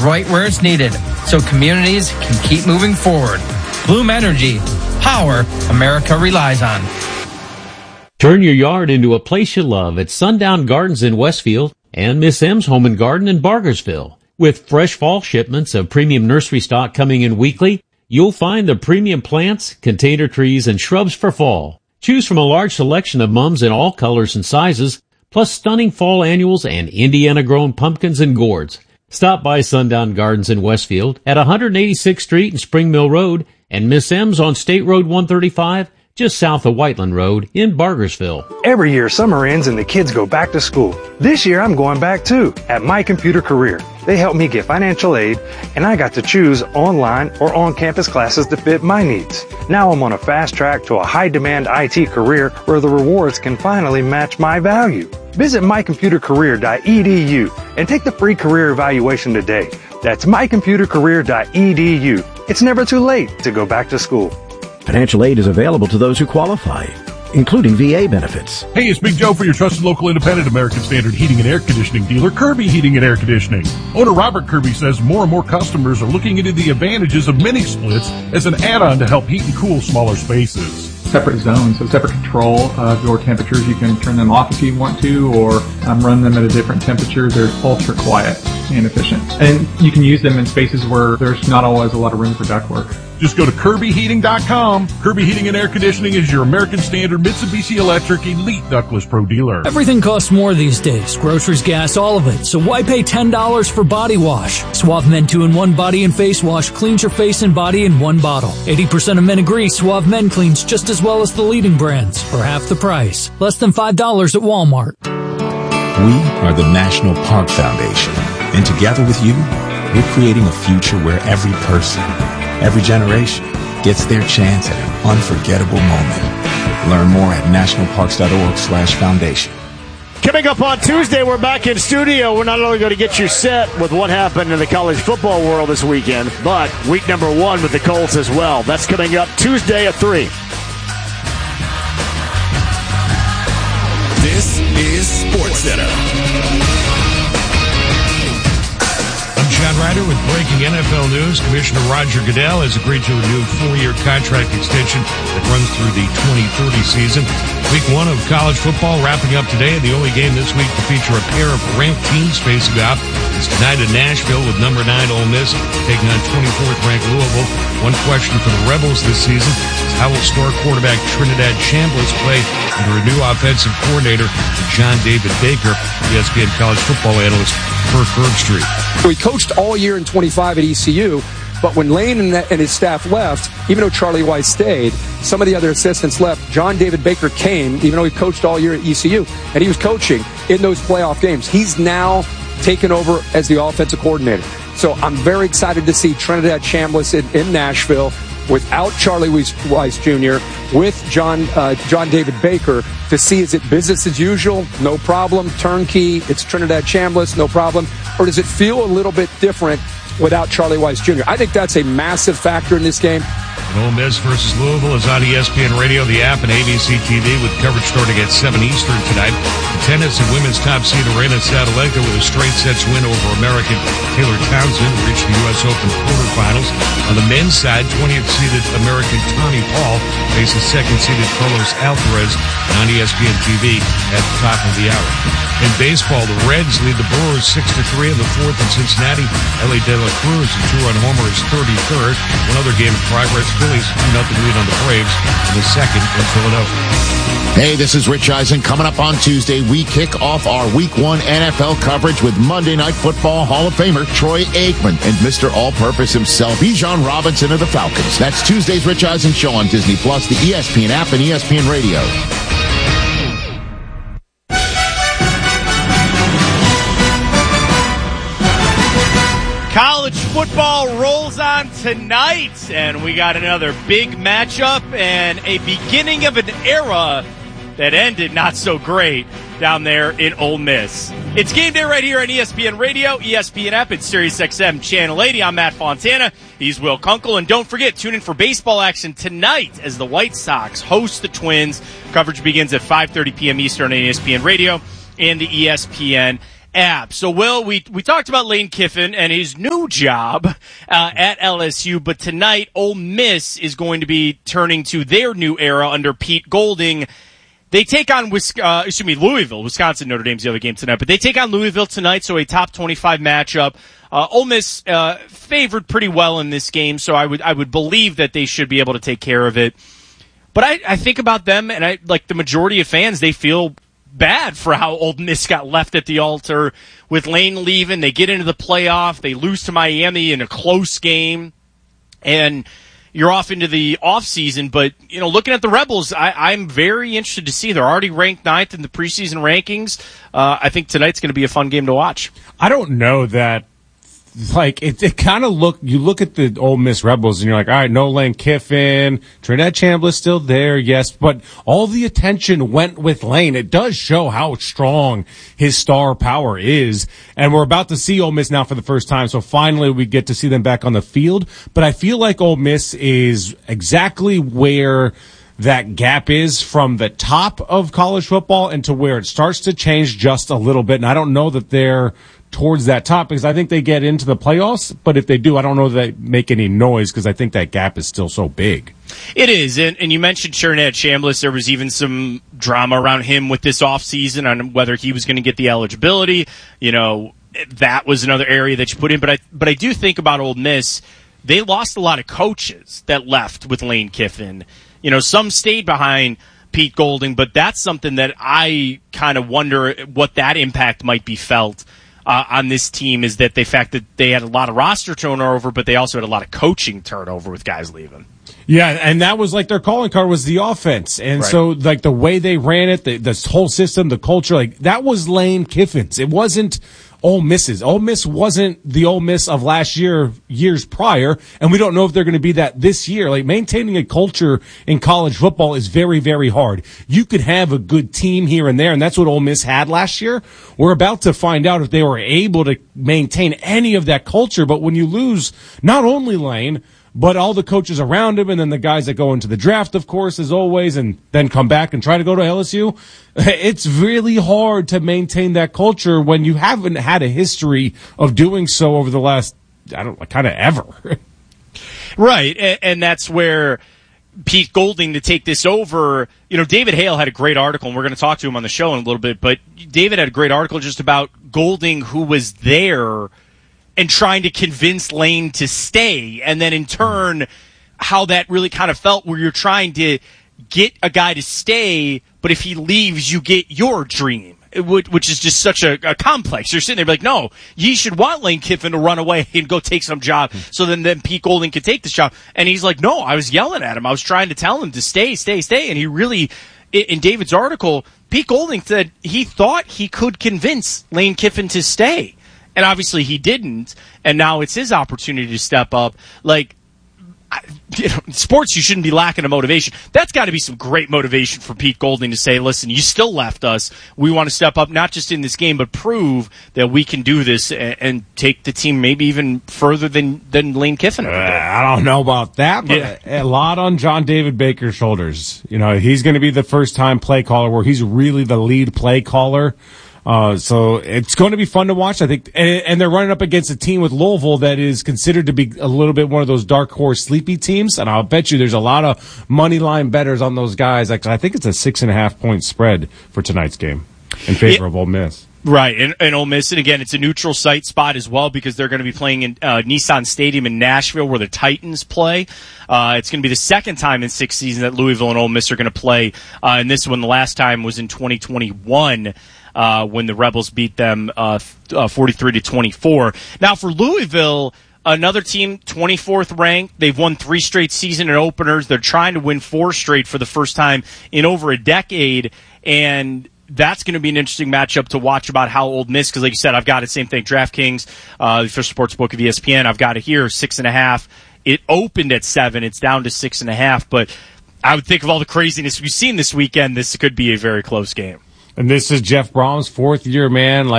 right where it's needed so communities can keep moving forward. Bloom Energy, power America relies on. Turn your yard into a place you love at Sundown Gardens in Westfield and Miss M's Home and Garden in Bargersville. With fresh fall shipments of premium nursery stock coming in weekly, you'll find the premium plants, container trees, and shrubs for fall. Choose from a large selection of mums in all colors and sizes, plus stunning fall annuals and Indiana-grown pumpkins and gourds. Stop by Sundown Gardens in Westfield at 186th Street and Spring Mill Road, and Miss M's on State Road 135, just south of Whiteland Road in Bargersville. Every year, summer ends and the kids go back to school. This year, I'm going back too, at My Computer Career. They helped me get financial aid, and I got to choose online or on-campus classes to fit my needs. Now I'm on a fast track to a high-demand IT career where the rewards can finally match my value. Visit mycomputercareer.edu and take the free career evaluation today. That's mycomputercareer.edu. It's never too late to go back to school. Financial aid is available to those who qualify, including VA benefits. Hey, it's Big Joe for your trusted local independent American Standard heating and air conditioning dealer, Kirby Heating and Air Conditioning. Owner Robert Kirby says more and more customers are looking into the advantages of mini splits as an add-on to help heat and cool smaller spaces. Separate zones, so separate control of your temperatures. You can turn them off if you want to, or run them at a different temperature. They're ultra quiet and efficient. And you can use them in spaces where there's not always a lot of room for ductwork. Just go to KirbyHeating.com. Kirby Heating and Air Conditioning is your American Standard Mitsubishi Electric Elite Ductless Pro dealer. Everything costs more these days. Groceries, gas, all of it. So why pay $10 for body wash? Suave Men 2-in-1 Body and Face Wash cleans your face and body in one bottle. 80% of men agree Suave Men cleans just as well as the leading brands for half the price. Less than $5 at Walmart. We are the National Park Foundation. And together with you, we're creating a future where every person, every generation gets their chance at an unforgettable moment. Learn more at nationalparks.org/foundation. Coming up on Tuesday, we're back in studio. We're not only going to get you set with what happened in the college football world this weekend, but week number 1 with the Colts as well. That's coming up Tuesday at 3. This is SportsCenter. John Ryder with breaking NFL news. Commissioner Roger Goodell has agreed to a new 4-year contract extension that runs through the 2030 season. Week 1 of college football wrapping up today, and the only game this week to feature a pair of ranked teams facing off is tonight in Nashville with number 9 Ole Miss taking on 24th ranked Louisville. One question for the Rebels this season is how will star quarterback Trinidad Chambliss play under a new offensive coordinator, John David Baker, ESPN college football analyst Kirk Herbstreit. He coached all year in 25 at ECU, but when Lane and his staff left, even though Charlie Weiss stayed, some of the other assistants left. John David Baker came, even though he coached all year at ECU, and he was coaching in those playoff games. He's now taken over as the offensive coordinator. So I'm very excited to see Trinidad Chambliss in Nashville without Charlie Weiss Jr., with John David Baker, to see, is it business as usual, no problem, turnkey, it's Trinidad Chambliss, no problem, or does it feel a little bit different without Charlie Weiss Jr.? I think that's a massive factor in this game. And Ole Miss versus Louisville is on ESPN Radio, the app, and ABC TV with coverage starting at 7 Eastern tonight. The tennis and women's top seed Arena Sabalenka with a straight sets win over American Taylor Townsend reached the U.S. Open quarterfinals. On the men's side, 20th seeded American Tommy Paul faces second seeded Carlos Alcaraz on ESPN TV at the top of the hour. In baseball, the Reds lead the Brewers 6-3 in the 4th in Cincinnati. Ellie De La Cruz, a 2-run homer, is 33rd. One other game in progress. Phillies 2-0 lead on the Braves in the 2nd in Philadelphia. Hey, this is Rich Eisen. Coming up on Tuesday, we kick off our Week 1 NFL coverage with Monday Night Football Hall of Famer Troy Aikman and Mr. All-Purpose himself, Bijan Robinson of the Falcons. That's Tuesday's Rich Eisen Show on Disney+, the ESPN app, and ESPN Radio. College football rolls on tonight, and we got another big matchup and a beginning of an era that ended not so great down there in Ole Miss. It's game day right here on ESPN Radio, ESPN app, it's SiriusXM Channel 80. I'm Matt Fontana. He's Will Kunkel. And don't forget, tune in for baseball action tonight as the White Sox host the Twins. Coverage begins at 5:30 p.m. Eastern on ESPN Radio and the ESPN app. So, Will, we talked about Lane Kiffin and his new job at LSU, but tonight Ole Miss is going to be turning to their new era under Pete Golding. They take on Louisville. Wisconsin, Notre Dame's the other game tonight, but they take on Louisville tonight, so a top 25 matchup. Ole Miss favored pretty well in this game, so I would believe that they should be able to take care of it. But I think about them, and like the majority of fans, they feel bad for how Ole Miss got left at the altar with Lane leaving. They get into the playoff. They lose to Miami in a close game, and you're off into the offseason. But, looking at the Rebels, I'm very interested to see. They're already ranked 9th in the preseason rankings. I think tonight's going to be a fun game to watch. I don't know that. It kind of you look at the Ole Miss Rebels and you're like, all right, no Lane Kiffin, Trinidad Chambliss still there, yes, but all the attention went with Lane. It does show how strong his star power is, and we're about to see Ole Miss now for the first time, so finally we get to see them back on the field, but I feel like Ole Miss is exactly where that gap is from the top of college football and to where it starts to change just a little bit, and I don't know that they're towards that top because I think they get into the playoffs, but if they do, I don't know that they make any noise because I think that gap is still so big. It is, and you mentioned Trinidad Chambliss. There was even some drama around him with this offseason on whether he was going to get the eligibility. That was another area that you put in, but I do think about Ole Miss. They lost a lot of coaches that left with Lane Kiffin. Some stayed behind Pete Golding, but that's something that I kind of wonder what that impact might be felt on this team, is that the fact that they had a lot of roster turnover, but they also had a lot of coaching turnover with guys leaving. Yeah, and that was their calling card was the offense. And right. So the way they ran it, the whole system, the culture, that was Lane Kiffin's. It wasn't Ole Miss's. Ole Miss wasn't the Ole Miss of last years prior, and we don't know if they're going to be that this year. Maintaining a culture in college football is very, very hard. You could have a good team here and there, and that's what Ole Miss had last year. We're about to find out if they were able to maintain any of that culture, but when you lose not only Lane, but all the coaches around him and then the guys that go into the draft, of course, as always, and then come back and try to go to LSU, it's really hard to maintain that culture when you haven't had a history of doing so over the last, kind of ever. Right, and that's where Pete Golding to take this over. David Hale had a great article, and we're going to talk to him on the show in a little bit, but David had a great article just about Golding, who was there and trying to convince Lane to stay, and then in turn, how that really kind of felt where you're trying to get a guy to stay, but if he leaves, you get your dream, which is just such a complex. You're sitting there like, no, you should want Lane Kiffin to run away and go take some job so then Pete Golding could take this job. And he's like, no, I was yelling at him. I was trying to tell him to stay. And he really, in David's article, Pete Golding said he thought he could convince Lane Kiffin to stay. And obviously he didn't, and now it's his opportunity to step up. Sports, you shouldn't be lacking of motivation. That's got to be some great motivation for Pete Golding to say, listen, you still left us. We want to step up, not just in this game, but prove that we can do this and take the team maybe even further than Lane Kiffin ever did. I don't know about that, but a lot on John David Baker's shoulders. He's going to be the first-time play caller where he's really the lead play caller. So it's going to be fun to watch, I think. And they're running up against a team with Louisville that is considered to be a little bit one of those dark horse sleepy teams. And I'll bet you there's a lot of money line bettors on those guys. I think it's a 6.5 point spread for tonight's game in favor of Ole Miss. Right, and Ole Miss, and again, it's a neutral site spot as well because they're going to be playing in Nissan Stadium in Nashville where the Titans play. It's going to be the second time in 6 seasons that Louisville and Ole Miss are going to play. And this one, the last time was in 2021. When the Rebels beat them 43-24. Now for Louisville, another team, 24th ranked. They've won 3 straight season openers. They're trying to win 4 straight for the first time in over a decade, and that's going to be an interesting matchup to watch about how Ole Miss, because like you said, I've got it, same thing, DraftKings, the official sportsbook of ESPN, I've got it here, 6.5. It opened at 7. It's down to 6.5, but I would think of all the craziness we've seen this weekend, this could be a very close game. And this is Jeff Brom's 4th year, man.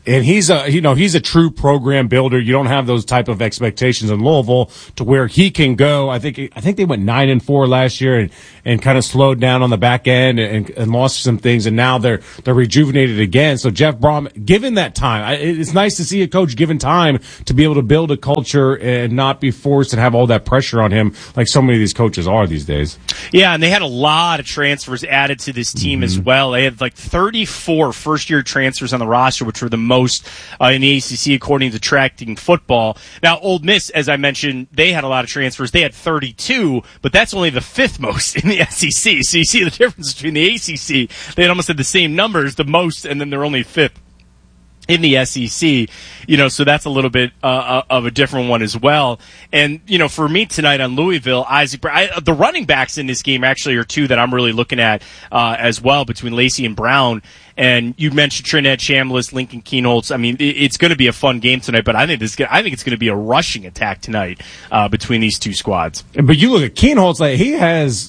And he's a true program builder. You don't have those type of expectations in Louisville to where he can go. I think they went 9-4 last year and kind of slowed down on the back end and lost some things. And now they're rejuvenated again. So Jeff Brom, given that time, it's nice to see a coach given time to be able to build a culture and not be forced and have all that pressure on him like so many of these coaches are these days. Yeah, and they had a lot of transfers added to this team as well. They had like 34 first-year transfers on the roster, which were the most in the ACC according to Tracking Football. Now, Ole Miss, as I mentioned, they had a lot of transfers. They had 32, but that's only the fifth most in the SEC. So you see the difference between the ACC. They had almost had the same numbers, the most, and then they're only fifth in the SEC, so that's a little bit of a different one as well. And, for me tonight on Louisville, Isaac Brown, the running backs in this game actually are two that I'm really looking at as well, between Lacey and Brown. And you mentioned Trinidad Chambliss, Lincoln Kienholz. I mean, it's going to be a fun game tonight, but I think it's going to be a rushing attack tonight between these two squads. But you look at Kienholz, like he has,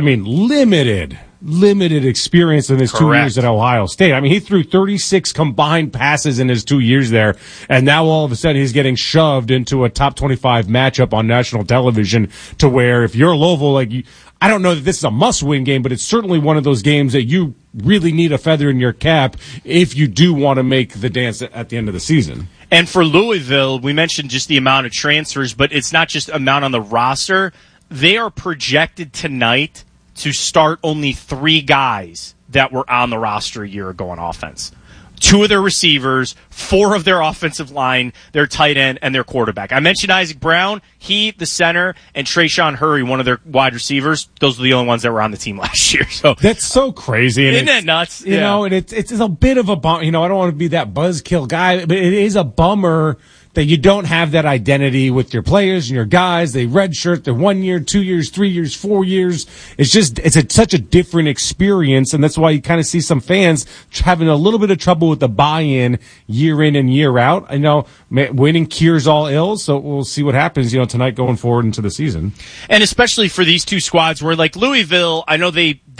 limited experience in his 2 years at Ohio State. I mean, he threw 36 combined passes in his 2 years there, and now all of a sudden he's getting shoved into a top 25 matchup on national television to where if you're Louisville, I don't know that this is a must-win game, but it's certainly one of those games that you really need a feather in your cap if you do want to make the dance at the end of the season. And for Louisville, we mentioned just the amount of transfers, but it's not just amount on the roster. They are projected tonight to start only 3 guys that were on the roster a year ago on offense. 2 of their receivers, 4 of their offensive line, their tight end, and their quarterback. I mentioned Isaac Brown, he, the center, and Trayshawn Hurry, one of their wide receivers. Those were the only ones that were on the team last year. So that's so crazy. Isn't that nuts? And it's a bit of a bummer. I don't want to be that buzzkill guy, but it is a bummer that you don't have that identity with your players and your guys. They redshirt, they're 1 year, 2 years, 3 years, 4 years. It's such a different experience, and that's why you kind of see some fans having a little bit of trouble with the buy-in year in and year out. I know winning cures all ills, so we'll see what happens, tonight going forward into the season. And especially for these two squads where, like Louisville, I know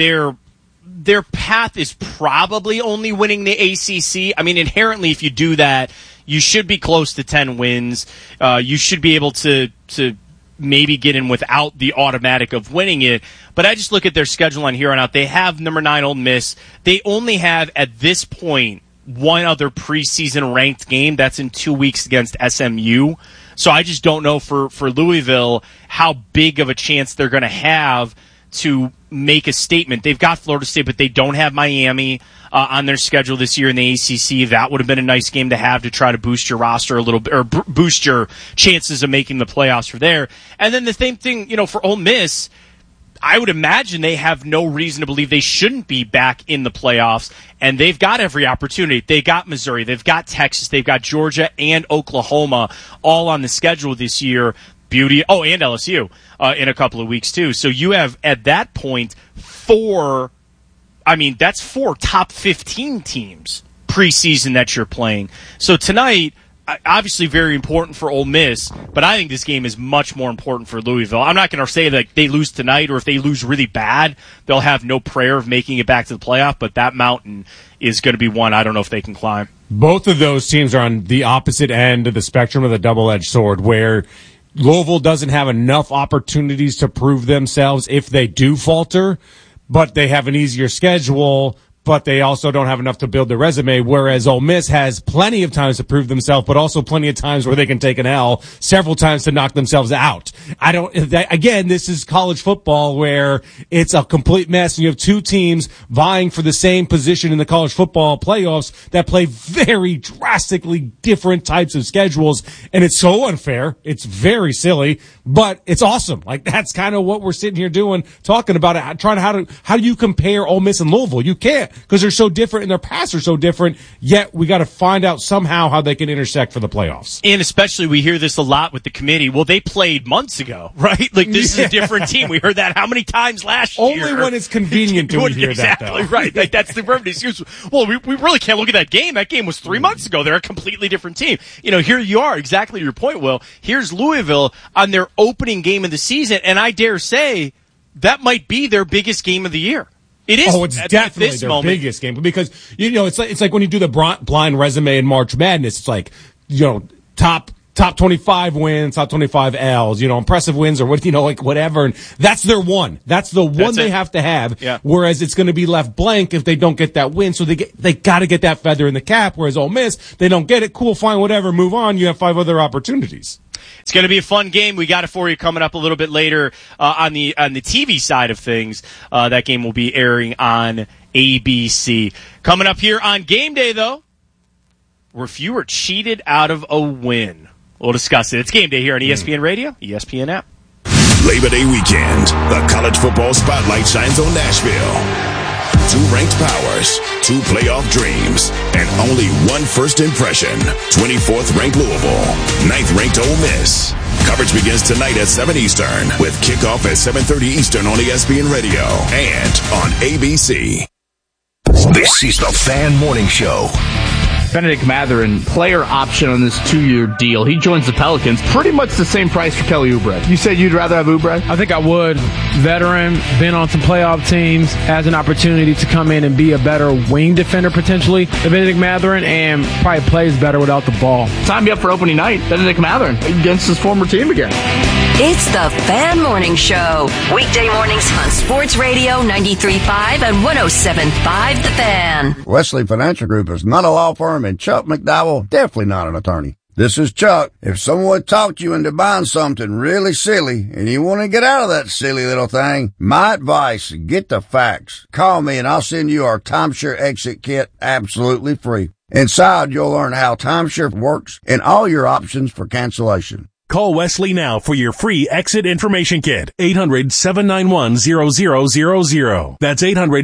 their path is probably only winning the ACC. I mean, inherently, if you do that, you should be close to 10 wins. You should be able to maybe get in without the automatic of winning it. But I just look at their schedule on here on out. They have number 9 Ole Miss. They only have, at this point, one other preseason ranked game. That's in 2 weeks against SMU. So I just don't know for Louisville how big of a chance they're going to have to make a statement. They've got Florida State, but they don't have Miami on their schedule this year in the ACC. That would have been a nice game to have to try to boost your roster a little bit, or boost your chances of making the playoffs for there. And then the same thing, for Ole Miss, I would imagine they have no reason to believe they shouldn't be back in the playoffs, and they've got every opportunity. They got Missouri, they've got Texas, they've got Georgia and Oklahoma all on the schedule this year. And LSU in a couple of weeks too. So you have at that point 4 top 15 teams preseason that you're playing. So tonight, obviously very important for Ole Miss, but I think this game is much more important for Louisville. I'm not going to say that they lose tonight, or if they lose really bad, they'll have no prayer of making it back to the playoff, but that mountain is going to be one I don't know if they can climb. Both of those teams are on the opposite end of the spectrum of the double-edged sword, where Louisville doesn't have enough opportunities to prove themselves if they do falter, but they have an easier schedule, but they also don't have enough to build their resume, whereas Ole Miss has plenty of times to prove themselves, but also plenty of times where they can take an L, several times to knock themselves out. Again, this is college football where it's a complete mess, and you have 2 teams vying for the same position in the college football playoffs that play very drastically different types of schedules, and it's so unfair. It's very silly, but it's awesome. That's kind of what we're sitting here doing, talking about it, trying how do you compare Ole Miss and Louisville? You can't, because they're so different and their paths are so different, yet we got to find out somehow how they can intersect for the playoffs. And especially we hear this a lot with the committee. Well, they played months ago, right? This is a different team. We heard that how many times last year? Only when it's convenient do we hear that, though. Exactly, right. That's the perfect excuse. Well, we really can't look at that game. That game was 3 months ago. They're a completely different team. Here you are, exactly your point, Will. Here's Louisville on their opening game of the season, and I dare say that might be their biggest game of the year. It is. Oh, it's definitely their biggest game because it's like when you do the blind resume in March Madness. It's like top 25 wins, top 25 L's, impressive wins or whatever. And that's their one. That's the one they have to have. Yeah. Whereas it's going to be left blank if they don't get that win. So they got to get that feather in the cap. Whereas Ole Miss, they don't get it. Cool, fine, whatever. Move on. You have 5 other opportunities. It's going to be a fun game. We got it for you coming up a little bit later on the TV side of things. That game will be airing on ABC. Coming up here on Game Day, though, if you were cheated out of a win, we'll discuss it. It's Game Day here on ESPN Radio, ESPN app. Labor Day weekend, the college football spotlight shines on Nashville. 2 ranked powers, 2 playoff dreams, and only 1 first impression. 24th ranked Louisville, 9th ranked Ole Miss. Coverage begins tonight at 7 Eastern with kickoff at 7:30 Eastern on ESPN Radio and on ABC. This is the Fan Morning Show. Benedict Mathurin, player option on this 2-year deal. He joins the Pelicans. Pretty much the same price for Kelly Oubre. You said you'd rather have Oubre? I think I would. Veteran, been on some playoff teams, has an opportunity to come in and be a better wing defender potentially than Benedict Mathurin, and probably plays better without the ball. Sign me up for opening night. Benedict Mathurin against his former team again. It's the Fan Morning Show. Weekday mornings on Sports Radio 93.5 and 107.5 The Fan. Wesley Financial Group is not a law firm, and Chuck McDowell, definitely not an attorney. This is Chuck. If someone talked you into buying something really silly and you want to get out of that silly little thing, my advice, get the facts. Call me and I'll send you our timeshare exit kit absolutely free. Inside, you'll learn how timeshare works and all your options for cancellation. Call Wesley now for your free exit information kit. 800-791-0000. That's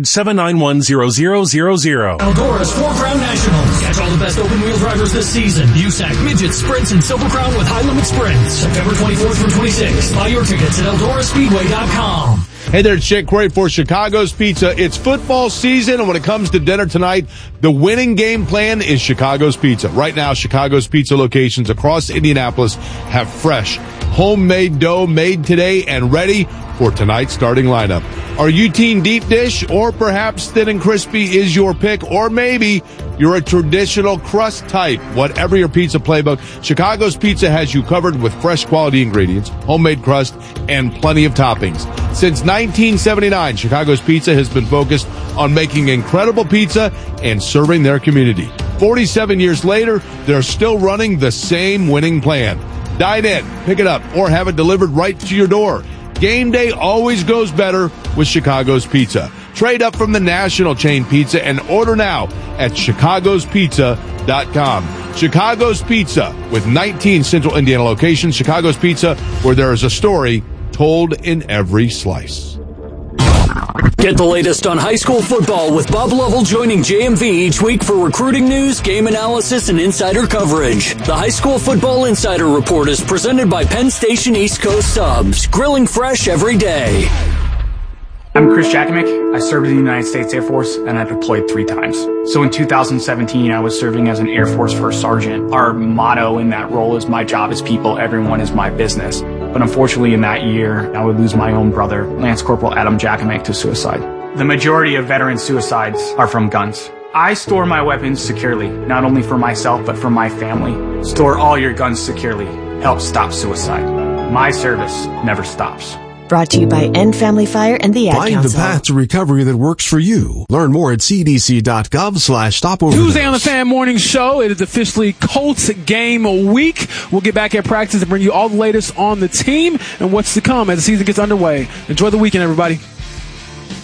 800-791-0000. Eldora's 4 Crown Nationals. Catch all the best open-wheel drivers this season. USAC, Midget, Sprints, and Silver Crown with high-limit sprints. September 24th through 26th. Buy your tickets at EldoraSpeedway.com. Hey there, it's Jake Query for Chicago's Pizza. It's football season, and when it comes to dinner tonight, the winning game plan is Chicago's Pizza. Right now, Chicago's Pizza locations across Indianapolis have fresh, homemade dough made today and ready for tonight's starting lineup. Are you team deep dish, or perhaps thin and crispy is your pick, or maybe you're a traditional crust type? Whatever your pizza playbook, Chicago's Pizza has you covered with fresh quality ingredients, homemade crust, and plenty of toppings. Since 1979, Chicago's Pizza has been focused on making incredible pizza and serving their community. 47 years later, they're still running the same winning plan. Dine in, pick it up, or have it delivered right to your door. Game day always goes better with Chicago's Pizza. Trade up from the national chain pizza and order now at chicagospizza.com. Chicago's Pizza, with 19 Central Indiana locations. Chicago's Pizza, where there is a story told in every slice. Get the latest on high school football with Bob Lovell joining JMV each week for recruiting news, game analysis, and insider coverage. The High School Football Insider Report is presented by Penn Station East Coast Subs, grilling fresh every day. I'm Chris Jakimick. I served in the United States Air Force, and I deployed 3 times. So in 2017, I was serving as an Air Force First Sergeant. Our motto in that role is, my job is people, everyone is my business. But unfortunately in that year, I would lose my own brother, Lance Corporal Adam Jakimick, to suicide. The majority of veteran suicides are from guns. I store my weapons securely, not only for myself, but for my family. Store all your guns securely. Help stop suicide. My service never stops. Brought to you by End Family Fire and the Ad Find Council. the path to recovery that works for you. Learn more at cdc.gov/stopoverdose. Tuesday on the Fan Morning Show, it is officially Colts game week. We'll get back at practice and bring you all the latest on the team and what's to come as the season gets underway. Enjoy the weekend, everybody.